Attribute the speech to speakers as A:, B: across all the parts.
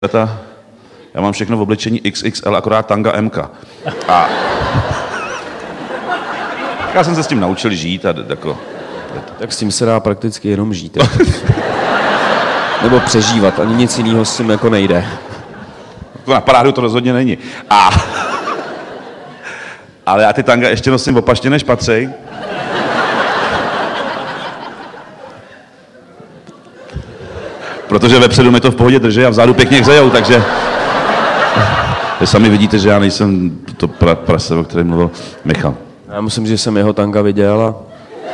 A: Já mám všechno v oblečení XXL, akorát tanga MK. A já jsem se s tím naučil žít a jako...
B: Tak s tím se dá prakticky jenom žít. Nebo přežívat, ani nic jiného s tím jako nejde.
A: To na parádu to rozhodně není. Ale já ty tanga ještě nosím opačně než patřej. Protože vepředu mi to v pohodě drží a vzadu pěkně hřejou, takže... Vy sami vidíte, že já nejsem to prase, o kterém mluvil Michal.
B: Já myslím, že jsem jeho tanga viděl a...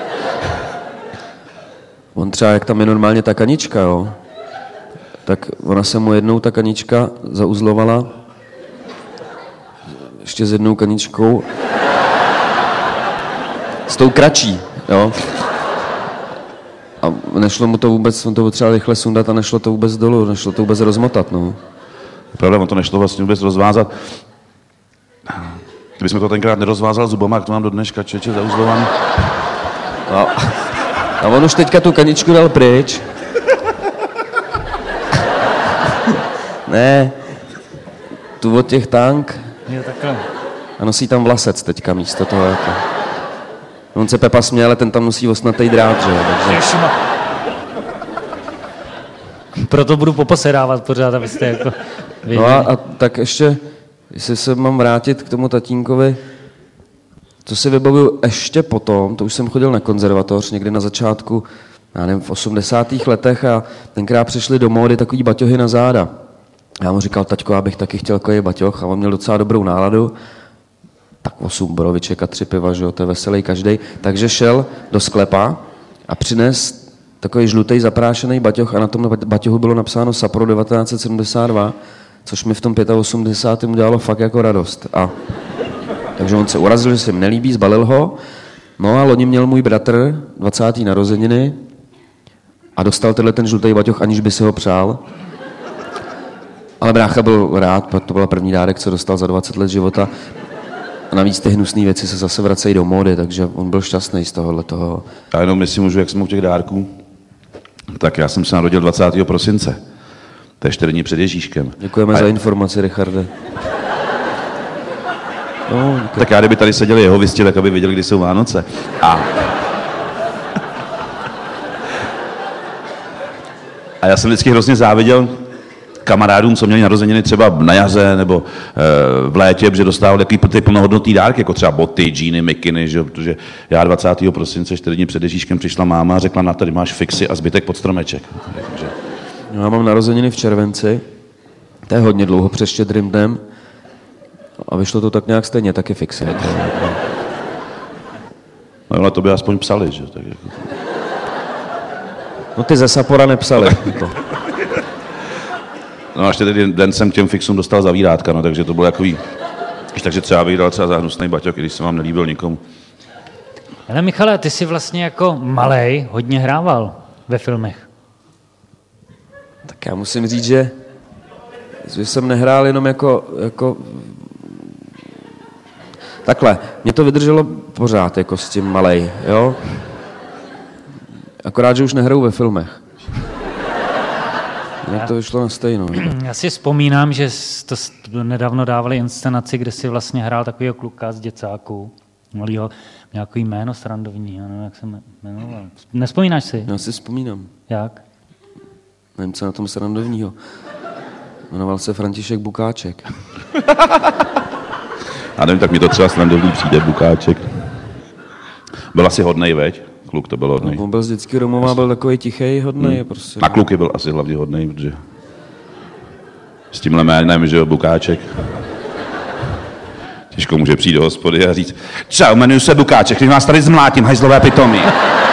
B: On třeba, jak tam je normálně ta kanička, jo, tak ona se mu jednou ta kanička zauzlovala ještě s jednou kaničkou s tou kratší, jo. A nešlo mu to vůbec, on to potřeboval rychle sundat a nešlo to vůbec dolů, nešlo to vůbec rozmotat, no.
A: Pravda, on to nešlo vlastně vůbec rozvázat. Kdybychom to tenkrát nerozvázal zubama, jak to mám do dneška, čeče zauzlovaný.
B: No. A on už teďka tu kaničku dal pryč. Ne, tu od těch tank.
C: Jo, takhle.
B: A nosí tam vlasec teďka místo toho. Jako. On se Pepa směje, ale ten tam nosí osnatý drát, že jo. Takže...
C: Proto budu poposedávat pořád, abyste jako věděli.
B: No a tak ještě, jestli se mám vrátit k tomu tatínkovi, to si vybavuju ještě potom, to už jsem chodil na konzervatoř někdy na začátku, já nevím, v 80. letech a tenkrát přišly do módy takový baťohy na záda. Já mu říkal, taťko, já bych taky chtěl takový baťoh a on měl docela dobrou náladu. Tak 8 boroviček a 3 piva, že jo, to je veselý každej. Takže šel do sklepa a přines takový žlutý zaprášený baťoh a na tom baťohu bylo napsáno Sapporo 1972, což mi v tom 85. udělalo fakt jako radost. Takže on se urazil, že se mi nelíbí, zbalil ho. No a loni měl můj bratr 20. narozeniny a dostal ten žlutý baťoh, aniž by si ho přál. Ale brácha byl rád, to byl první dárek, co dostal za 20 let života. A navíc ty hnusné věci se zase vracejí do módy, takže on byl šťastný z tohohletoho.
A: A jenom jestli můžu, jak jsme u těch dárků, tak já jsem se narodil 20. prosince. To je 4 dní před Ježíškem.
B: Děkujeme za informaci, Richarde. No,
A: tak já, kdyby tady seděli jeho visti, tak aby věděli, kdy jsou Vánoce. A já jsem vždycky hrozně záviděl kamarádům, co měli narozeniny třeba na jaře nebo v létě, protože dostávali takový plnohodnotný dárky, jako třeba boty, džíny, mikiny, že? Protože já 20. prosince 4 dní před Ježíškem přišla máma a řekla, na tady máš fixy a zbytek pod stromeček. Takže...
B: Já mám narozeniny v červenci, to je hodně dlouho před Štědrým dnem a vyšlo to tak nějak stejně, taky fixy.
A: No ale to by aspoň psali, že? Tak jako...
B: No ty ze Sappora nepsali.
A: No a ještě tedy den jsem těm fixům dostal zavírátka, no, takže to bylo takový... Takže třeba bych dal třeba za hnusný baťok, když se vám nelíbil nikomu.
C: Ale Michale, ty jsi vlastně jako malej hodně hrával ve filmech.
B: Tak já musím říct, že jsem nehrál jenom jako... Takhle, mě to vydrželo pořád jako s tím malej, jo? Akorát, že už nehraju ve filmech. Mně to vyšlo na stejno.
C: Já si vzpomínám, že to nedávno dávali inscenaci, kde si vlastně hrál takovýho kluka z děcáků. Malýho, nějaký jméno srandovní, já nevím, jak se jmenoval. Nespomínáš si?
B: Já si vzpomínám.
C: Jak?
B: Nevím, co na tom srandovního. Jmenoval se František Bukáček.
A: Já nevím, tak mi to třeba srandovný přijde, Bukáček. Byl asi hodnej, veď? Kluk to byl hodnej.
B: No, on byl z dětský Romova, byl takový tichej, hodnej. Prostě.
A: Na kluky byl asi hlavně hodnej, protože s tímhle jménem, že jo, Bukáček. Těžko může přijít do hospody a říct, čau, jmenuji se Bukáček, když vás tady zmlátím, hajzlové pitomí.